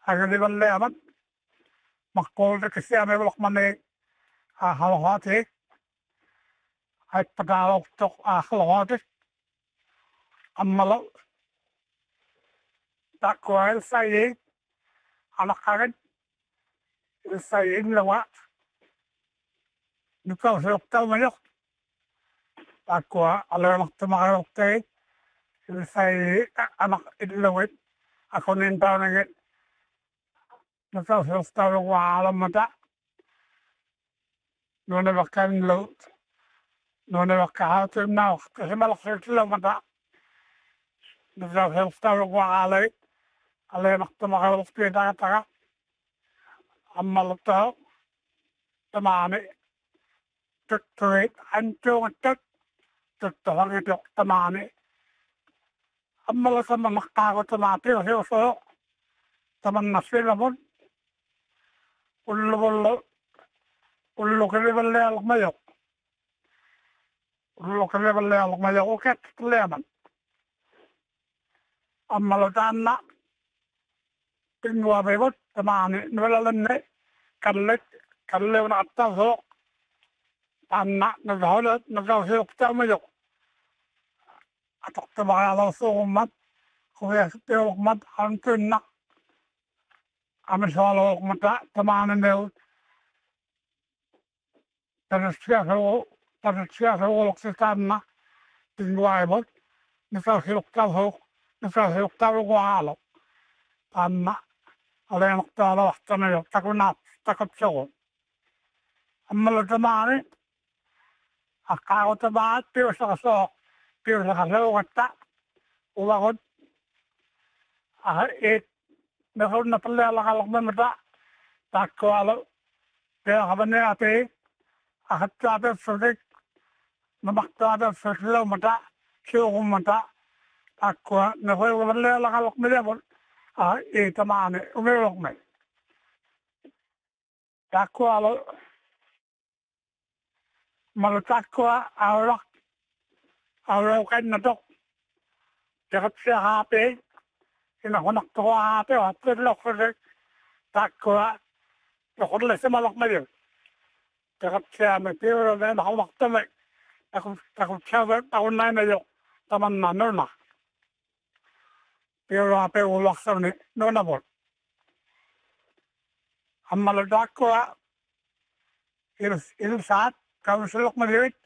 agadi balle amat makkol de kisi ame blok mane halawati ay padalok tok halawati ammalo takwa sai anak kaget sai lawa nukau sektal mayok takwa alamak tumakarok tay sai anak idlawit ako nintaw nagit nukau sektal wa alam mata nuna bakan laut nuna bakahatim na kasi malak sektal mata nukau sektal wa alay alamak tumakarok tay taka ammalataw tamani tuttuit antung tuttuhang itok tamani ammalasa mamakako tamati so taman nasilamon ullu kaliballe almayok uket leman ammalataanna tingwa bebot tamani nulalanne kallew na attaso anna nagawsilok tamayok atok tamakalaw sukumat kuya tiwakmat antunna amisalok mata tamani new tanasiyasa ulok sitanna tingwa bebot nagawsilok tawak anna alamak talo tamayo takunat takapso ammal tamani akao tamat pio sa kata uwakot it nakon na pala lakalak mata takko alo kaya kabane ate ate sodik namakta ate soslo mata siyo mata takko nakoy kabane lakalak mata tamani umirok may takwa alo malutakwa awrak kan natok jagat siya hape inakunak to hape hape lok takwa nakulit sa malak may jagat siya may piro na nakamakta may takot siya takot na yung taman na na pero hape ulak sa ni na po ammalodakwa ilsat kausulok maliwit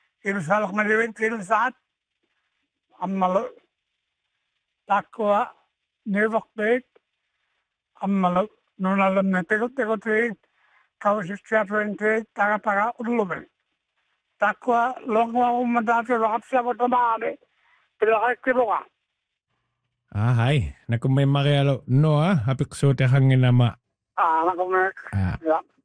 ilsat ammalo takwa nivakbet ammalo nunalam na tikot kaususya 20 taga ulube takwa longwa umadati rakat siya matamari pilakay kibuka hai nakumay makialo no hapik so te hangin nama nakumek Ah. ya